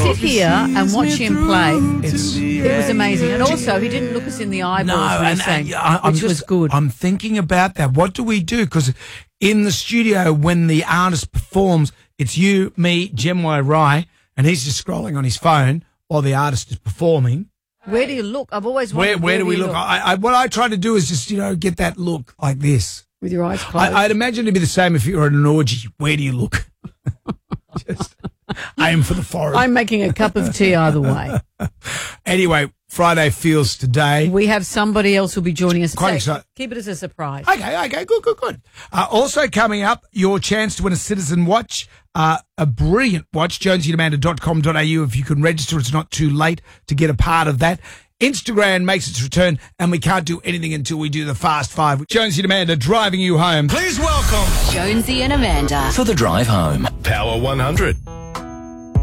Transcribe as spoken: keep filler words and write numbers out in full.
sit here and watch him play. It's, It was amazing. And also, he didn't look us in the eyeballs no, when he and, sang, and I, I'm which just, was good. I'm thinking about that. What do we do? Because in the studio, when the artist performs, it's you, me, Gemway Rye, and he's just scrolling on his phone while the artist is performing. Where do you look? I've always Where, wondered, where do we look? I, I, what I try to do is just, you know, get that look like this. With your eyes closed. I, I'd imagine it'd be the same if you were at an orgy. Where do you look? Just aim for the forehead. I'm making a cup of tea either way. Anyway, Friday Feels today. We have somebody else who'll be joining us. Quite So excited. keep it as a surprise. Okay, okay, good, good, good. Uh, also coming up, your chance to win a Citizen watch, uh, a brilliant watch, jonesy and amanda dot com dot a u. If you can register, it's not too late to get a part of that. Instagram makes its return, and we can't do anything until we do the Fast Five with Jonesy and Amanda driving you home. Please welcome Jonesy and Amanda. for the drive home. Power one hundred.